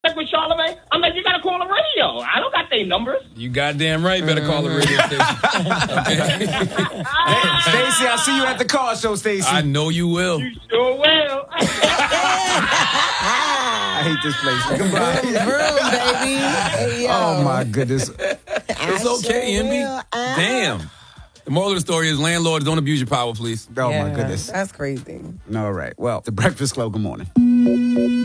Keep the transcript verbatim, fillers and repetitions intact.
Check with Charlamagne. I'm like, you got to call the radio. I don't got their numbers. You goddamn right. Better call the radio station. Okay. Hey, Stacey, I'll see you at the car show, Stacey. I know you will. You sure will. I hate this place. Goodbye. Vroom, baby. Hey, yo. Oh, my goodness. It's okay, sure Envy. will. Uh, Damn. The moral of the story is landlords, don't abuse your power, please. Oh, yeah, my goodness. That's crazy. All right. Well, the Breakfast Club, good morning.